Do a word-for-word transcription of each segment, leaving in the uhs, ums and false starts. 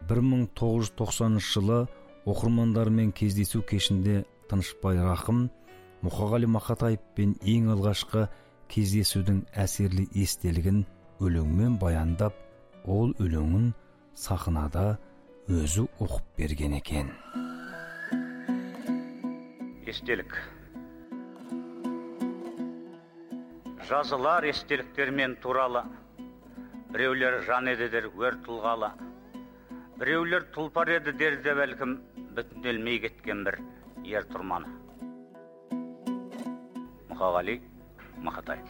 бір мың тоғыз жүз тоқсаныншы жылы оқырмандарымен кездесу кешінде Тынышбай Рақым Мұқағали Мақатаевпен ең алғашқы кездесудің әсерлі естелігін өлеңмен баяндап, ол өлеңін сахнада өзі оқып берген екен. Естелік. Жазылар естеліктермен туралы, біреулер жан едедер өр тұлғалы, біреулер тұлпар еді дерде бәлкім бүтінделмей кеткен бір ер тұрманы. Мұқағали Мақатаев.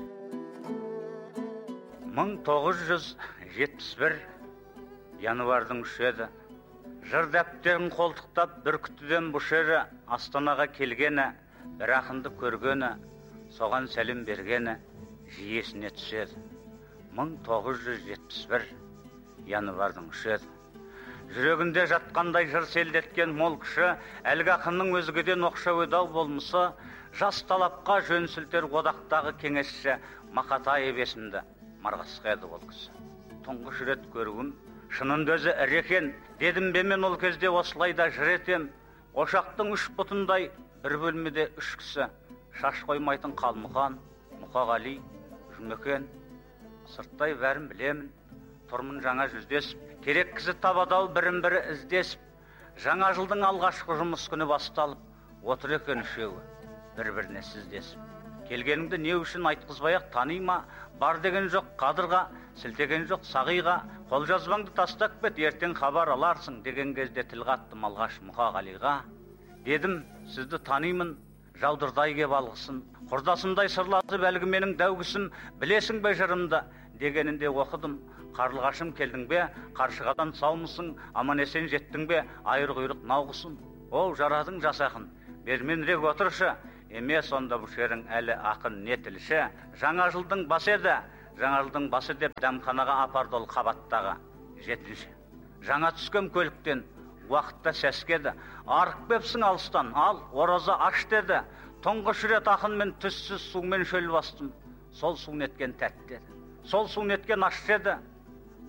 мың тоғыз жүз жетпіс бір январдың үші еді. Жыр дәптерін қолтықтап бүркітіден бұшыры Астанаға келгені, бір ақынды көргені, соған сәлем бергені жиесіне түседі. мың тоғыз жүз жетпіс бір январдың үші еді. Жүрегінде жатқандай жыр селдеткен мол кіші, әлгі ақынның өзгеден оқшау өдау болмысы, жас талапқа жөн сілтер одақтағы кеңесші Мақатаев есімді марғасқа еді ол кісі. Тұңғыш рет көруім, шынында өзі ірі екен, дедім бе мен ол кезде осылайда жыр етем. Ошақтың үш бұтындай бір бөлмеде үш кісі, шаш қоймайтын Қалмұқан, Мұқағали, Жұмекен. Сырттай бәрін білемін, тұрмын жаңа жүздесіп, керек кісі табадау бірін бірі іздесіп. Жаңа жылдың алғашқы жұмыс күні басталып, отыр екен үшеуі, бір-біріне сіздесіп. Келгеніңді не үшін айтқызбай-ақ тани ма, бар деген жоқ қадырға, сілтеген жоқ сағиға, қол жазбаңды тастап кет, ертең хабар аларсың деген кезде тіл қаттым алғаш Мұқағалиға. Дедім, сізді танимын, жаудырдай кеп алғысын, құрдасымдай сырласып әлгі менің дәугісім, білесің бе жырымды дегенінде оқыдым. Қарлығашым келдің бе, қаршығадан саумысың, аман есен жеттің бе, айыр құйрық науғысын. Оу, жарадың жас ақын, берменірек отыршы, емес онда бұл шерің әлі ақын не тілші. Жаңа жылдың басы еді, жаңа жылдың басы деп дәмханаға апарды ол қабаттағы жетінші. Жаңа түскен көліктен уақытта сәскеді, арық бепсің алыстан, ал ораза аш деді. Тұңғыш рет ақын мен түссіз сумен шөл бастым, сол су неткен тәтті еді, сол су неткен аш деді.